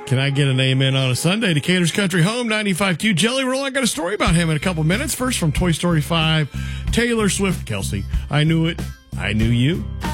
Can I get an amen on a Sunday? Decatur's Country Home, 95.2 Jelly Roll. I got a story about him in a couple minutes. First from Toy Story 5, Taylor Swift, Kelsey. I knew it. I knew you.